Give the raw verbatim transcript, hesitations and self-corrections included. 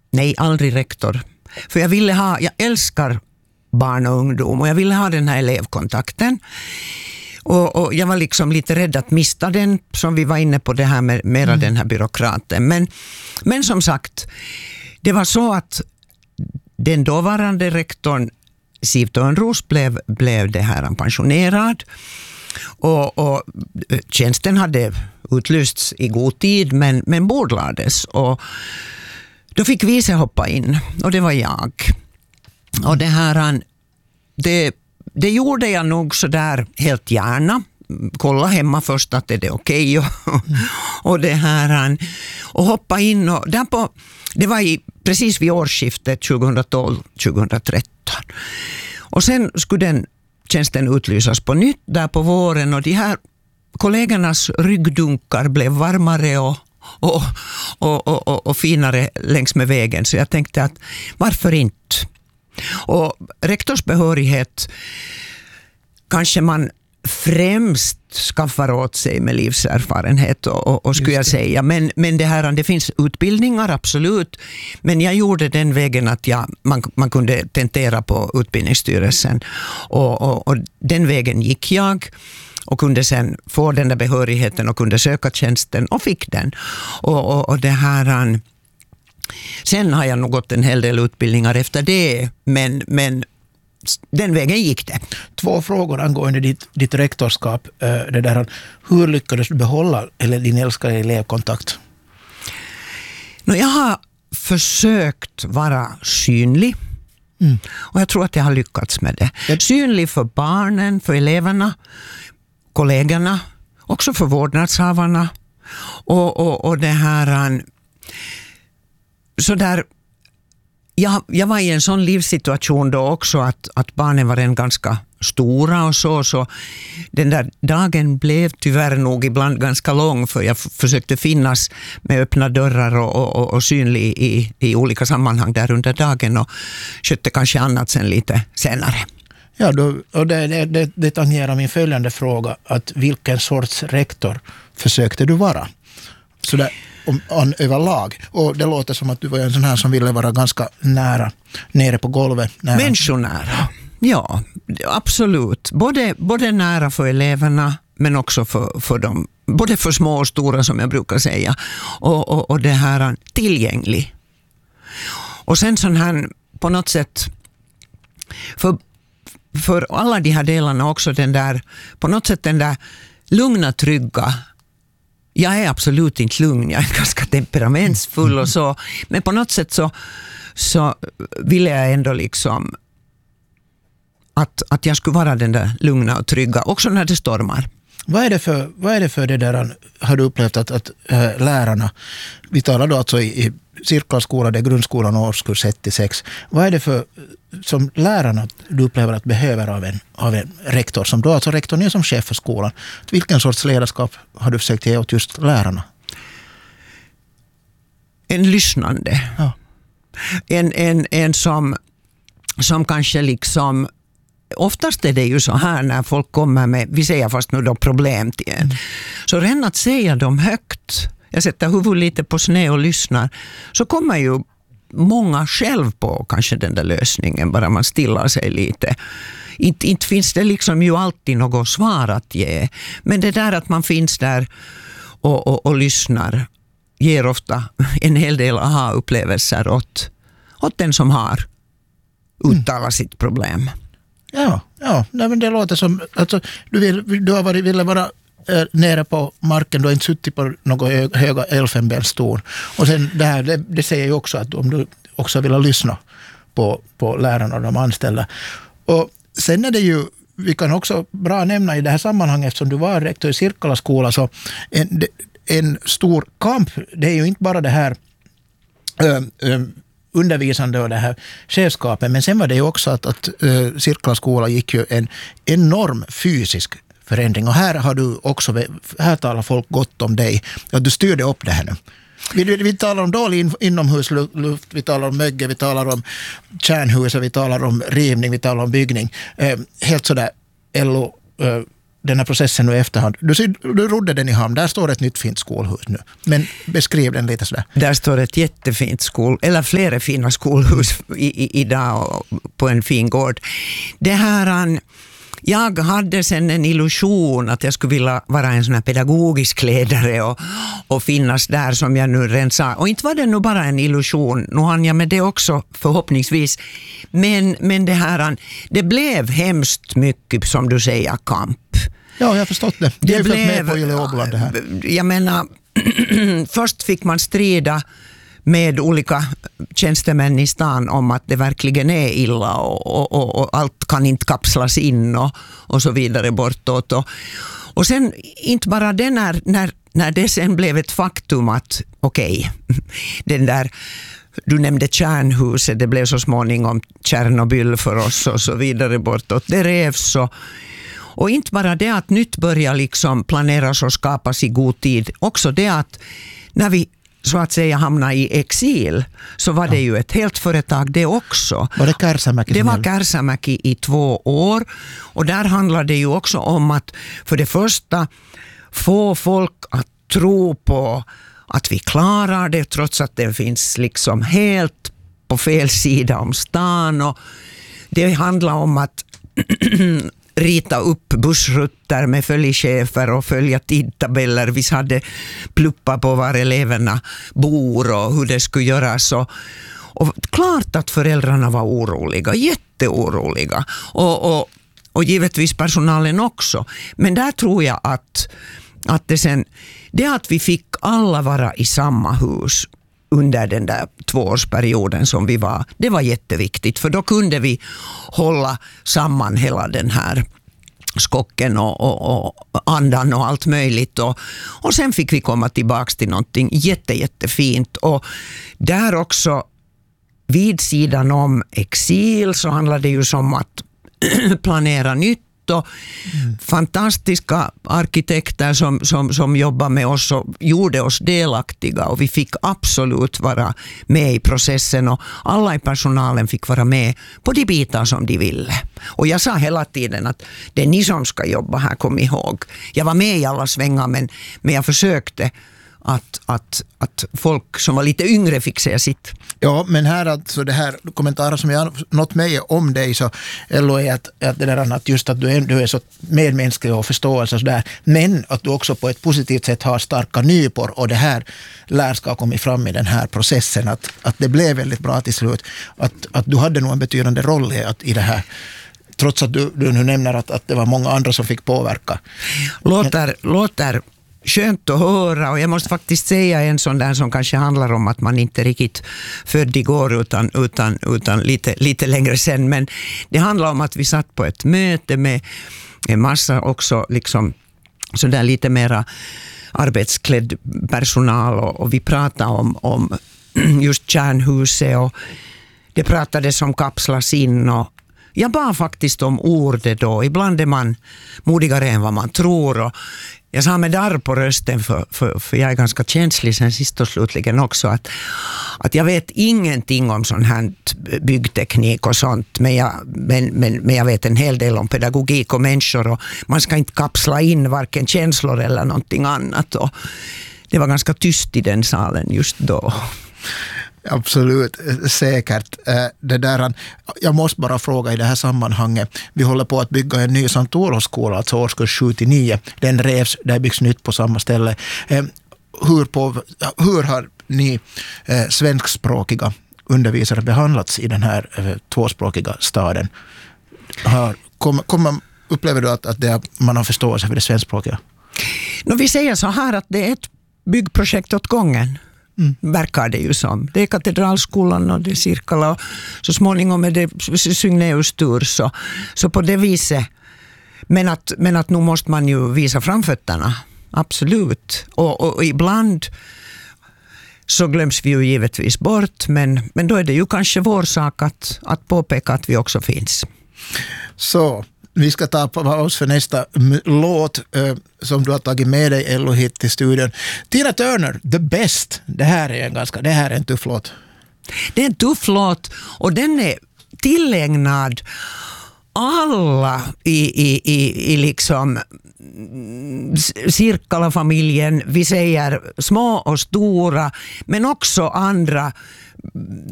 Nej, aldrig rektor. För jag ville ha, jag älskar barn och ungdom och jag ville ha den här elevkontakten. Och, och jag var liksom lite rädd att mista den, som vi var inne på det här med mera mm. den här byråkraten. Men, men som sagt, det var så att den dåvarande rektorn Siv Törnros blev, blev det här pensionerad. Och, och tjänsten hade utlysts i god tid, men, men bordlades. Och då fick Vise hoppa in, och det var jag. Och det här, det, det gjorde jag nog så där helt gärna. Kolla hemma först att det är okej. Okay. Och, och det här, och hoppa in. Och där på, det var i, precis vid årsskiftet tjugotolv tjugotretton. Och sen skulle den tjänsten utlysas på nytt där på våren, och de här kollegornas ryggdunkar blev varmare och, och, och, och, och, och finare längs med vägen. Så jag tänkte att varför inte? Och rektorsbehörighet kanske man främst skaffar åt sig med livserfarenhet och, och, och skulle jag säga. Men, men det här, det finns utbildningar, absolut. Men jag gjorde den vägen att jag, man, man kunde tentera på utbildningsstyrelsen. Och, och, och den vägen gick jag och kunde sen få den där behörigheten och kunde söka tjänsten och fick den. Och, och, och det här... Sen har jag nog gått en hel del utbildningar efter det, men, men den vägen gick det. Två frågor angående ditt, ditt rektorskap. Det där, hur lyckades du behålla eller din älskade elevkontakt? No, jag har försökt vara synlig. Mm. Och jag tror att jag har lyckats med det. Yep. Synlig för barnen, för eleverna, kollegorna, också för vårdnadshavarna. Och, och, och det här... Så där, jag, jag var i en sån livssituation då också att, att barnen var en ganska stora och så, så den där dagen blev tyvärr nog ibland ganska lång, för jag f- försökte finnas med öppna dörrar och, och, och, och synlig i, i olika sammanhang där under dagen, och skötte kanske annat sen lite senare. Ja, då, och det, det, det, det tangerar min följande fråga, att vilken sorts rektor försökte du vara? Så där, om, om, överlag. Och det låter som att du var en sån här som ville vara ganska nära, nere på golvet. Nära. Människonära, ja, absolut. Både, både nära för eleverna, men också för, för dem, både för små och stora som jag brukar säga. Och, och, och det här tillgänglig. Och sen sån här på något sätt, för, för alla de här delarna också den där, på något sätt den där lugna, trygga. Jag är absolut inte lugn, jag är ganska temperamentsfull och så. Men på något sätt så, så ville jag ändå liksom att, att jag skulle vara den där lugna och trygga, också när det stormar. Vad är det för, vad är det, för det där, har du upplevt att, att äh, lärarna, vi talar då alltså i, i cirkelskolan, det är grundskolan och årskurs ett till sex. Vad är det för, som lärarna du upplever att behöver av en, av en rektor, som då alltså rektorn är som chef för skolan? Vilken sorts ledarskap har du försökt ge åt just lärarna? En lyssnande. Ja. En, en, en som, som kanske liksom, oftast är det ju så här när folk kommer med, vi säger fast nu då problem till en. Mm. Så redan att säga dem högt, jag sätter huvudet lite på sned och lyssnar, så kommer ju många själv på kanske den där lösningen, bara man stillar sig lite. Inte, inte finns det liksom ju alltid något svar att ge, men det där att man finns där och, och, och lyssnar ger ofta en hel del aha-upplevelser åt, åt den som har uttalat mm. sitt problem. Ja, ja. Nej, men det låter som, alltså, du, vill, du har varit, ville vara äh, nere på marken, du har inte suttit på några hö, höga elfenbenstorn. Och sen det här, det, det säger ju också att om du också vill lyssna på, på lärarna och de anställda. Och sen är det ju, vi kan också bra nämna i det här sammanhanget, eftersom du var rektor i Sirkkala skola, så en, en stor kamp, det är ju inte bara det här äh, äh, undervisande och det här chefskapet, men sen var det ju också att, att uh, Sirkkala skola gick ju en enorm fysisk förändring, och här har du också, här talar folk gott om dig, att du styrde upp det här nu. Vi, vi, vi talar om dålig in, inomhusluft, vi talar om mögge, vi talar om kärnhuset, vi talar om rivning, vi talar om byggning. Eh, helt sådär L O, eh, den här processen nu i efterhand. Du, du rodde den i hamn. Där står ett nytt fint skolhus nu. Men beskriv den lite sådär. Där står ett jättefint skol, eller flera fina skolhus i, i, idag på en fin gård. Det här, jag hade sen en illusion att jag skulle vilja vara en sån här pedagogisk ledare och, och finnas där som jag nu redan sa. Och inte var det nog bara en illusion. Nu hann jag med det också förhoppningsvis. Men, men det här, det blev hemskt mycket som du säger kamp. Ja, jag har förstått det. Det, det blev med på Yle-Åboland det här. Jag menar, först fick man strida med olika tjänstemän i stan om att det verkligen är illa och, och, och, och allt kan inte kapslas in och, och så vidare bortåt. Och, och sen inte bara det när, när, när det sen blev ett faktum att okej, okay, den där, du nämnde kärnhuset, det blev så småningom Tjernobyl för oss och så vidare bortåt. Det revs och Och inte bara det att nytt börjar liksom planeras och skapas i god tid. Också det att när vi så att säga hamnar i exil så var det ju ett helt företag det också. Var det Kärsämäki? Det var Kärsämäki i två år. Och där handlar det ju också om att för det första få folk att tro på att vi klarar det trots att det finns liksom helt på fel sida om stan. Och det handlar om att rita upp bussrutter med följechefer och följa tidtabeller. Vi hade pluppa på var eleverna bor och hur det skulle göras. Och, och klart att föräldrarna var oroliga, jätteoroliga. Och, och, och givetvis personalen också. Men där tror jag att, att det sen, det att vi fick alla vara i samma hus under den där tvåårsperioden som vi var, det var jätteviktigt för då kunde vi hålla samman hela den här skocken och, och, och andan och allt möjligt och, och sen fick vi komma tillbaka till någonting jätte, jättefint och där också vid sidan om exil så handlade det ju som att planera nytt och mm. fantastiska arkitekter som, som, som jobbar med oss och gjorde oss delaktiga och vi fick absolut vara med i processen och alla i personalen fick vara med på de bitar som de ville. Och jag sa hela tiden att det är ni som ska jobba här, kom ihåg. Jag var med i alla svängar men, men jag försökte att, att, att folk som var lite yngre fick säga sitt. Ja, men här alltså det här kommentarer som jag har nått mig om dig så eller är att, att det där att just att du är, du är så medmänsklig och förståelse och sådär, men att du också på ett positivt sätt har starka nypor och det här lär ska ha kommit fram i den här processen att, att det blev väldigt bra till slut att, att du hade nog en betydande roll i, att, i det här trots att du, du nu nämner att, att det var många andra som fick påverka. Låter, men, låter skönt att höra och jag måste faktiskt säga en sån där som kanske handlar om att man inte riktigt född igår utan, utan, utan lite, lite längre sen. Men det handlar om att vi satt på ett möte med en massa också liksom sådär lite mera arbetsklädd personal och, och vi pratade om, om just kärnhuset och det pratades om kapslas in och jag bad faktiskt om ordet då. Ibland är man modigare än vad man tror och jag sa med darr på rösten för, för, för jag är ganska känslig sen sist och slutligen också att, att jag vet ingenting om sån här byggteknik och sånt men jag, men, men, men jag vet en hel del om pedagogik och människor och man ska inte kapsla in varken känslor eller någonting annat och det var ganska tyst i den salen just då. Absolut, säkert. Det där, jag måste bara fråga i det här sammanhanget. Vi håller på att bygga en ny Sankt Olofsskola, alltså årskurs sju till nio. Den revs, det byggs nytt på samma ställe. Hur, på, hur har ni svenskspråkiga undervisare behandlats i den här tvåspråkiga staden? Har, kom, kom, upplever du att, att det, man har förståelse för det svenskspråkiga? No, vi säger så här att det är ett byggprojekt åt gången. Mm. Verkar det ju som. Det är Katedralskolan och det är Sirkala och så småningom är det Synneustur så, så på det viset men att, men att nu måste man ju visa framfötterna absolut och, och, och ibland så glöms vi ju givetvis bort men, men då är det ju kanske vår sak att, att påpeka att vi också finns. Så vi ska ta på oss för nästa m- låt eh, som du har tagit med dig Ello hit till studion. Tina Turner, The Best. Det här är en ganska, det här är en tuff låt. Det är en tuff låt och den är tillägnad alla i, i, i, i liksom Sirkkala-familjen, vi säger små och stora, men också andra